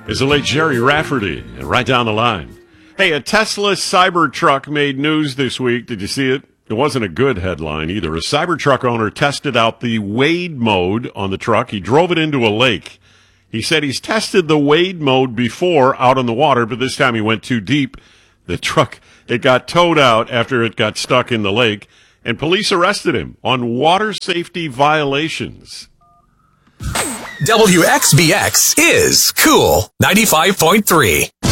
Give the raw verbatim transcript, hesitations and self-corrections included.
is the late Jerry Rafferty, and right down the line. Hey, a Tesla Cybertruck made news this week. Did you see it? It wasn't a good headline either. A Cybertruck owner tested out the wade mode on the truck. He drove it into a lake. He said he's tested the wade mode before out on the water, but this time he went too deep. The truck, it got towed out after it got stuck in the lake, and police arrested him on water safety violations. W X B X is Cool ninety-five point three.